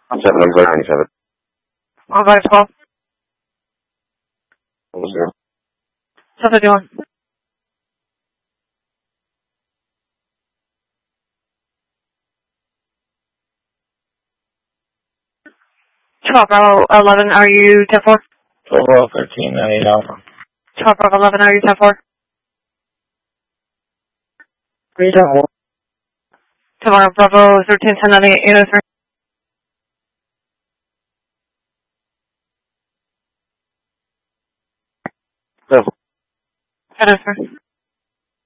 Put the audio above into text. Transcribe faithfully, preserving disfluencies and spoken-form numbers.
seven one zero nine seven. One five twelve. Zero. seven fifty-one. twelve Bravo eleven, are you ten four? twelve Bravo thirteen, ninety Alpha. twelve Bravo eleven, are you ten four? three ten four. Tomorrow Bravo thirteen, ten ninety-eight, eight oh three. No. eight oh three.